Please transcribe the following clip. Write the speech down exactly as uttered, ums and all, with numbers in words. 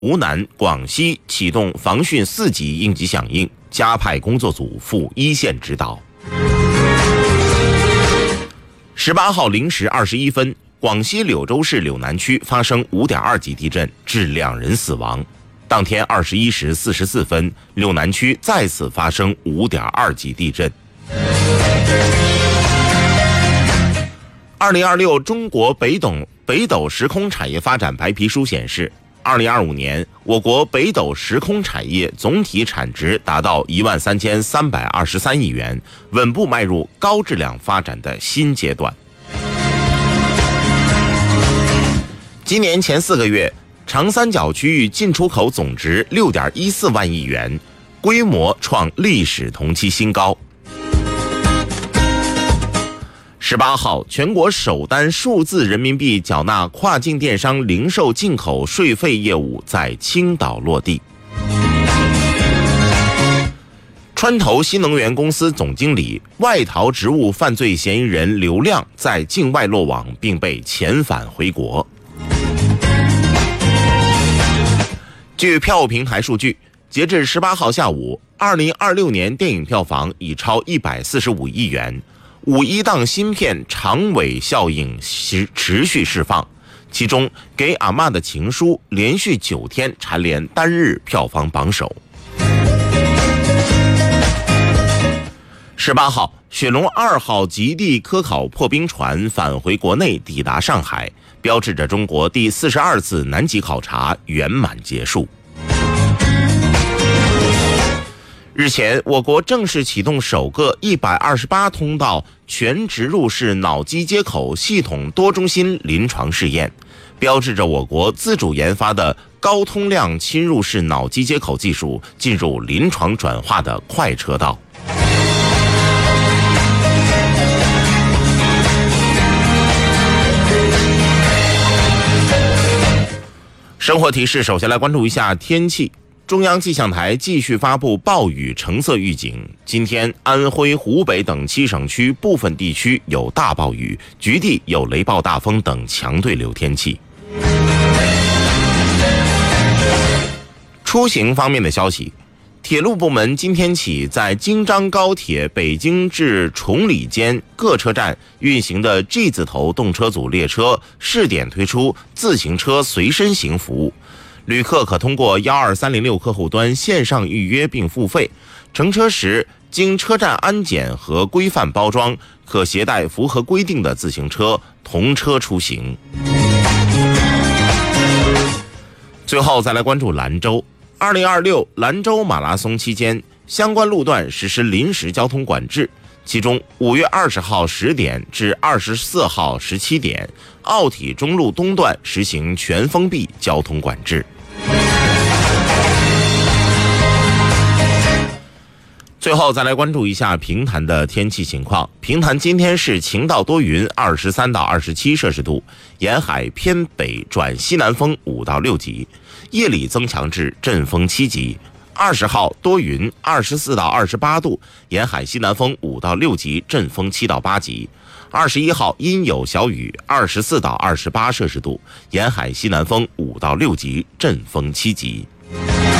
湖南、广西启动防汛四级应急响应，加派工作组赴一线指导。十八号零时二十一分，广西柳州市柳南区发生 五点二 级地震，致两人死亡。当天二十一时四十四分，柳南区再次发生 五点二 级地震。二零二六中国北斗北斗时空产业发展白皮书显示，二零二五年我国北斗时空产业总体产值达到一万三千三百二十三亿元，稳步迈入高质量发展的新阶段。今年前四个月，长三角区域进出口总值 六点一四万亿元，规模创历史同期新高。十八号，全国首单数字人民币缴纳跨境电商零售进口税费业务在青岛落地。川投新能源公司总经理、外逃职务犯罪嫌疑人刘亮在境外落网，并被遣返回国。据票务平台数据，截至十八号下午，二零二六年电影票房已超一百四十五亿元。五一档新片长尾效应持续释放，其中《给阿嬷的情书》连续九天蝉联单日票房榜首。十八号，雪龙二号极地科考破冰船返回国内，抵达上海，标志着中国第四十二次南极考察圆满结束。日前，我国正式启动首个一百二十八通道全植入式脑机接口系统多中心临床试验，标志着我国自主研发的高通量侵入式脑机接口技术进入临床转化的快车道。生活提示，首先来关注一下天气。中央气象台继续发布暴雨橙色预警，今天安徽、湖北等七省区部分地区有大暴雨，局地有雷暴大风等强对流天气。出行方面的消息，铁路部门今天起在京张高铁北京至崇礼间各车站运行的 G 字头动车组列车试点推出自行车随身行服务。旅客可通过一二三零六客户端线上预约并付费，乘车时经车站安检和规范包装，可携带符合规定的自行车同车出行。最后再来关注兰州，二零二六兰州马拉松期间，相关路段实施临时交通管制，其中五月二十号十点至二十四号十七点，奥体中路东段实行全封闭交通管制。最后再来关注一下平潭的天气情况。平潭今天是晴到多云，二十三到二十七摄氏度，沿海偏北转西南风五到六级，夜里增强至阵风七级。二十号多云，二十四到二十八度，沿海西南风五到六级，阵风七到八级。二十一号阴有小雨，二十四到二十八摄氏度，沿海西南风五到六级，阵风七级。